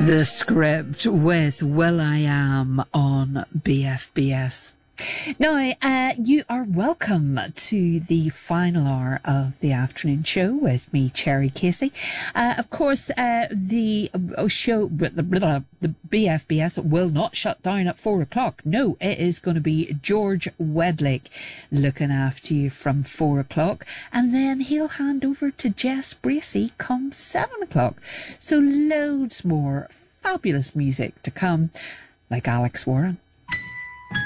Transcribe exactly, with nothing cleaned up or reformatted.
The Script with Will I Am on B F B S. Now, uh, you are welcome to the final hour of the afternoon show with me, Cherry Casey. Uh, of course, uh, the show, the B F B S will not shut down at four o'clock. No, it is going to be George Wedlake looking after you from four o'clock. And then he'll hand over to Jess Bracey come seven o'clock. So loads more fabulous music to come, like Alex Warren.